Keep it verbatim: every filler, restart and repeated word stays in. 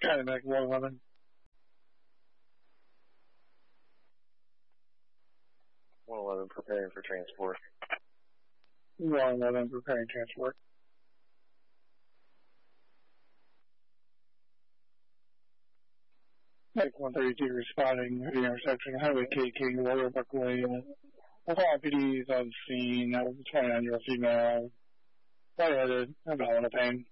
Calumet one eleven. one eleven preparing for transport. one eleven preparing transport. Mike one thirty-two responding to the intersection, Highway K King, Royal Buck Lane. Ohio P D is on scene, that was a twenty-nine-year-old female, lightheaded, having a lot of pain.